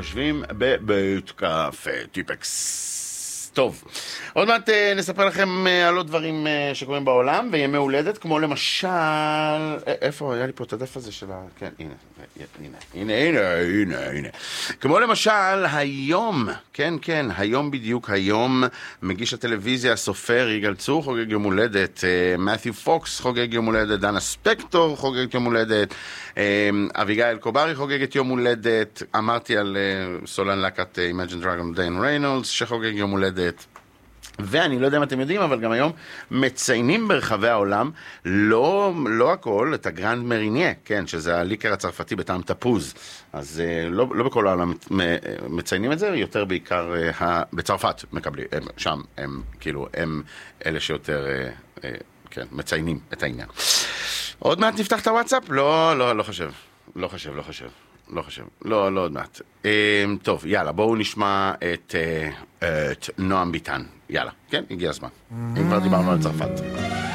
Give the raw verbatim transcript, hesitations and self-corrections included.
יושבים בבית קפה טיפקס. טוב, עוד מעט נספר לכם על עוד דברים שקורים בעולם, וימי הולדת, כמו למשל... איפה? היה לי פה את הדף הזה של ה... כן, הנה, הנה, הנה, הנה, הנה, הנה. כמו למשל, היום, כן, כן, היום בדיוק, היום מגיש הטלוויזיה, הסופר יגאל צור חוגג יום הולדת, מת'יו פוקס חוגג יום הולדת, דנה ספקטור חוגג יום הולדת, אביגיל קוברי חוגגת יום הולדת, אמרתי על סולן להקת Imagine Dragon דיין ריינולדס שחוגג יום הולדת, ואני לא יודע אם אתם יודעים, אבל גם היום מציינים ברחבי העולם לא, לא הכל, את הגרנד מריניה, כן, שזה הליקר הצרפתי בטעם תפוז. אז לא, לא בכל העולם מציינים את זה, יותר בעיקר בצרפת מקבלים, הם, שם הם כאילו, הם אלה שיותר כן, מציינים את העניין. עוד מעט נפתח את הוואטסאפ? לא, לא, לא חושב. לא חושב, לא חושב. לא חושב. לא, לא עוד מעט. טוב, יאללה, בואו נשמע את, את נועם ביטן. יאללה, כן? הגיע הזמן. אם כבר דיברנו על צרפת.